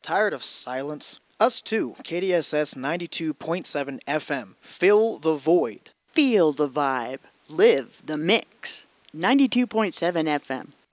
Tired of silence? Us too. KDSS 92.7 FM. Fill the void. Feel the vibe. Live the mix. 92.7 FM.